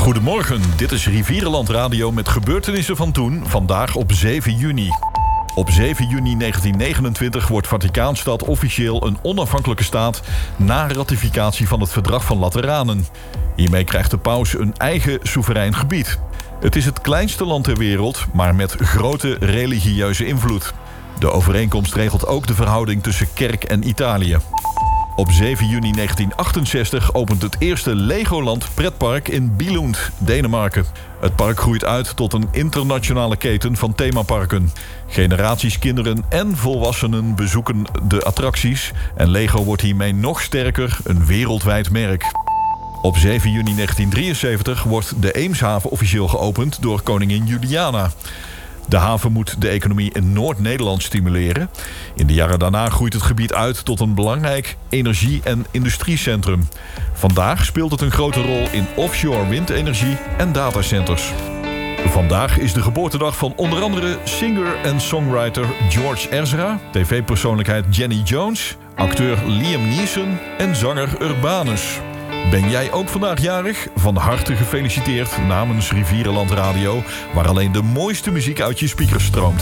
Goedemorgen, dit is Rivierenland Radio met gebeurtenissen van toen, vandaag op 7 juni. Op 7 juni 1929 wordt Vaticaanstad officieel een onafhankelijke staat na ratificatie van het Verdrag van Lateranen. Hiermee krijgt de paus een eigen soeverein gebied. Het is het kleinste land ter wereld, maar met grote religieuze invloed. De overeenkomst regelt ook de verhouding tussen kerk en Italië. Op 7 juni 1968 opent het eerste Legoland pretpark in Billund, Denemarken. Het park groeit uit tot een internationale keten van themaparken. Generaties kinderen en volwassenen bezoeken de attracties en Lego wordt hiermee nog sterker, een wereldwijd merk. Op 7 juni 1973 wordt de Eemshaven officieel geopend door koningin Juliana. De haven moet de economie in Noord-Nederland stimuleren. In de jaren daarna groeit het gebied uit tot een belangrijk energie- en industriecentrum. Vandaag speelt het een grote rol in offshore windenergie en datacenters. Vandaag is de geboortedag van onder andere singer en songwriter George Ezra, tv-persoonlijkheid Jenny Jones, acteur Liam Neeson en zanger Urbanus. Ben jij ook vandaag jarig? Van harte gefeliciteerd namens Rivierenland Radio, waar alleen de mooiste muziek uit je speakers stroomt.